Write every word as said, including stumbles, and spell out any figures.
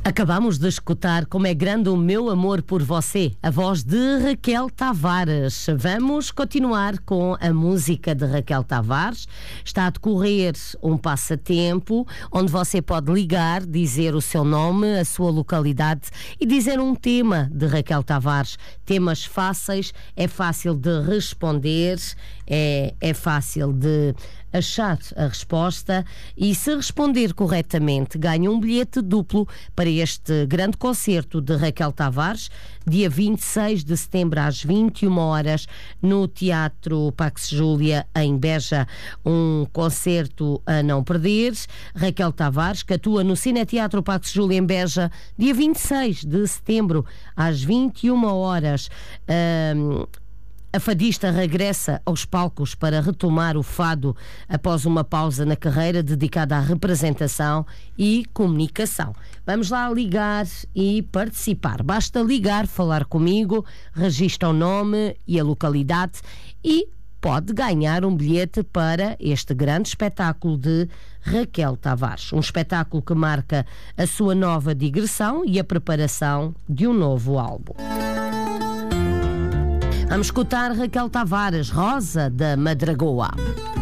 Acabamos de escutar Como é Grande o Meu Amor por Você, a voz de Raquel Tavares. Vamos continuar com a música de Raquel Tavares. Está a decorrer um passatempo onde você pode ligar, dizer o seu nome, a sua localidade e dizer um tema de Raquel Tavares. Temas fáceis, é fácil de responder, é, é fácil de achar a resposta e, se responder corretamente, ganha um bilhete duplo para este grande concerto de Raquel Tavares, dia vinte e seis de setembro às vinte e uma horas no Teatro Pax Júlia em Beja. Um concerto a não perder. Raquel Tavares, que atua no Cineteatro Pax Júlia em Beja, dia vinte e seis de setembro às vinte e uma horas. Um, A fadista regressa aos palcos para retomar o fado após uma pausa na carreira dedicada à representação e comunicação. Vamos lá ligar e participar. Basta ligar, falar comigo, registra o nome e a localidade e pode ganhar um bilhete para este grande espetáculo de Raquel Tavares. Um espetáculo que marca a sua nova digressão e a preparação de um novo álbum. Vamos escutar Raquel Tavares, Rosa da Madragoa.